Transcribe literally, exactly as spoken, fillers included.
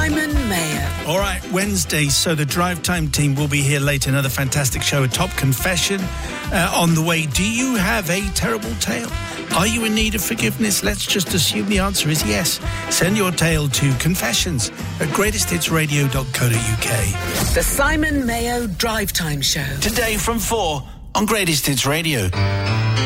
Simon Mayo. All right, Wednesday, so the Drive Time team will be here later. Another fantastic show, a top confession uh, on the way. Do you have a terrible tale? Are you in need of forgiveness? Let's just assume the answer is yes. Send your tale to confessions at greatest hits radio dot co dot uk. The Simon Mayo Drive Time Show. Today from four on Greatest Hits Radio.